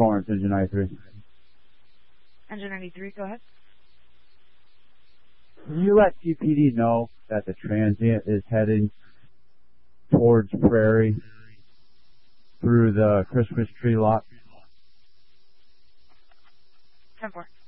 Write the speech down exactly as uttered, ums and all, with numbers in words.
Florence, engine ninety-three. Engine ninety-three, go ahead. Can you let G P D know that the transient is heading towards Prairie through the Christmas tree lot? ten four.